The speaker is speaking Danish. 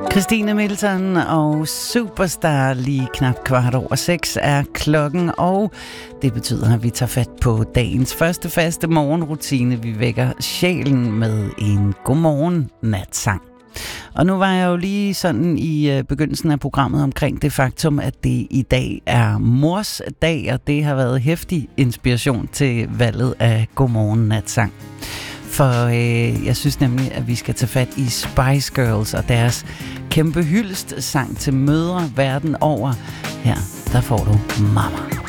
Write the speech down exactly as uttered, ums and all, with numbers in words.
Christine Milton og Superstar. Lige knap kvart over seks er klokken, og det betyder, at vi tager fat på dagens første faste morgenrutine. Vi vækker sjælen med en godmorgen natsang. Og nu var jeg jo lige sådan i begyndelsen af programmet omkring det faktum, at det i dag er mors dag, og det har været heftig inspiration til valget af godmorgen natsang. For øh, jeg synes nemlig, at vi skal tage fat i Spice Girls og deres kæmpe hyldest sang til mødre verden over. Her, der får du Mama.